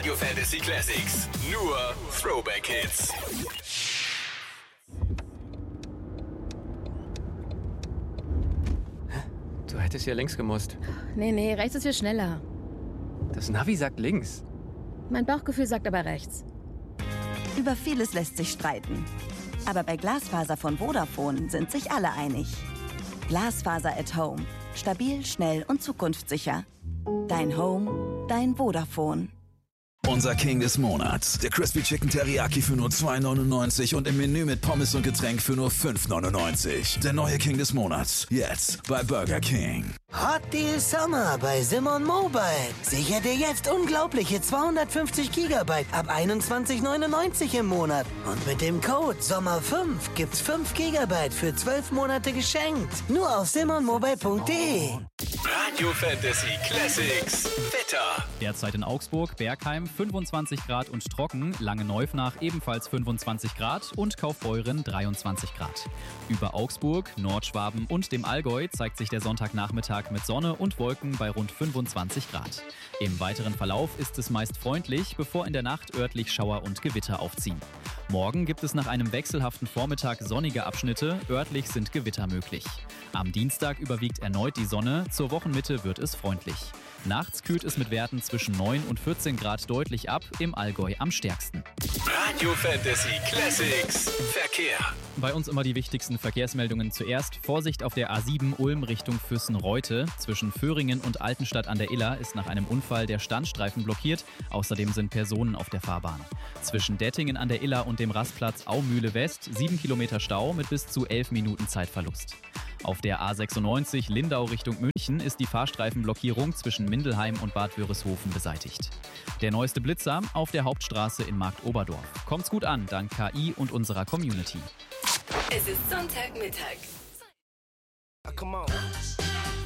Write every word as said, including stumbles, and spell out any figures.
Radio Fantasy Classics. Nur Throwback Hits. Du hättest hier links gemusst. Nee, nee, rechts ist viel schneller. Das Navi sagt links. Mein Bauchgefühl sagt aber rechts. Über vieles lässt sich streiten. Aber bei Glasfaser von Vodafone sind sich alle einig. Glasfaser at Home. Stabil, schnell und zukunftssicher. Dein Home, dein Vodafone. Unser King des Monats. Der Crispy Chicken Teriyaki für nur zwei neunundneunzig und im Menü mit Pommes und Getränk für nur fünf neunundneunzig. Der neue King des Monats. Jetzt bei Burger King. Hot Deal Summer bei Simon Mobile. Sicher dir jetzt unglaubliche zweihundertfünfzig Gigabyte ab einundzwanzig neunundneunzig im Monat. Und mit dem Code Sommer fünf gibt's fünf Gigabyte für zwölf Monate geschenkt. Nur auf simon mobile punkt de. Radio Fantasy Classics. Wetter. Derzeit in Augsburg, Bergheim fünfundzwanzig Grad und trocken, Lange-Neufnach ebenfalls fünfundzwanzig Grad und Kaufbeuren dreiundzwanzig Grad. Über Augsburg, Nordschwaben und dem Allgäu zeigt sich der Sonntagnachmittag mit Sonne und Wolken bei rund fünfundzwanzig Grad. Im weiteren Verlauf ist es meist freundlich, bevor in der Nacht örtlich Schauer und Gewitter aufziehen. Morgen gibt es nach einem wechselhaften Vormittag sonnige Abschnitte, örtlich sind Gewitter möglich. Am Dienstag überwiegt erneut die Sonne, zur Wochenmitte wird es freundlich. Nachts kühlt es mit Werten zwischen neun und vierzehn Grad deutlich ab, im Allgäu am stärksten. Radio Fantasy Classics. Verkehr. Bei uns immer die wichtigsten Verkehrsmeldungen zuerst. Vorsicht auf der A sieben Ulm Richtung Füssen-Reute. Zwischen Föhringen und Altenstadt an der Iller ist nach einem Unfall der Standstreifen blockiert. Außerdem sind Personen auf der Fahrbahn. Zwischen Dettingen an der Iller und dem Rastplatz Aumühle West sieben Kilometer Stau mit bis zu elf Minuten Zeitverlust. Auf der A sechsundneunzig Lindau Richtung München ist die Fahrstreifenblockierung zwischen Mindelheim und Bad Wörishofen beseitigt. Der neueste Blitzer auf der Hauptstraße in Marktoberdorf. Kommt's gut an, dank K I und unserer Community. Es ist Sonntagmittag. Come on.